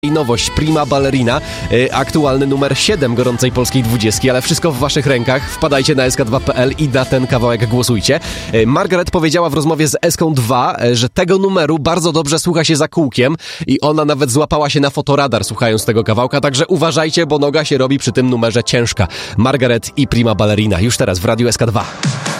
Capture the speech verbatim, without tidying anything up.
I nowość Prima Ballerina, y, aktualny numer siedem gorącej polskiej dwudziestki, ale wszystko w waszych rękach. Wpadajcie na S K dwa kropka P L i na ten kawałek głosujcie. Y, Margaret powiedziała w rozmowie z S K dwa, y, że tego numeru bardzo dobrze słucha się za kółkiem i ona nawet złapała się na fotoradar słuchając tego kawałka, także uważajcie, bo noga się robi przy tym numerze ciężka. Margaret i Prima Ballerina już teraz w Radiu S K dwa.